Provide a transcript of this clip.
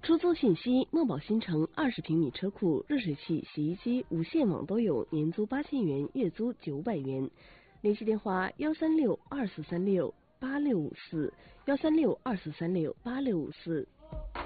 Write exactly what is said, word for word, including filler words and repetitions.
出租信息：梦宝新城二十平米车库，热水器、洗衣机、无线网都有，年租八千元，月租九百元。联系电话：幺三六二四三六八六五四，幺三六二四三六八六五四。